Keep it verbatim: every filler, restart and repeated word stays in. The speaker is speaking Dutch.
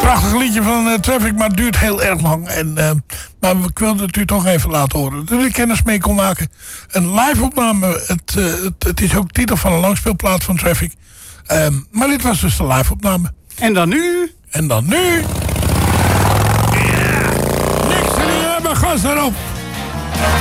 Prachtig liedje van uh, Traffic, maar het duurt heel erg lang. En, uh, maar ik wilde het u toch even laten horen. Dat u er kennis mee kon maken. Een live opname. Het, uh, het, het is ook titel van een langspeelplaat van Traffic. Um, maar dit was dus de live opname. En dan nu? En dan nu... Yeah. Niks te hebben, gas erop.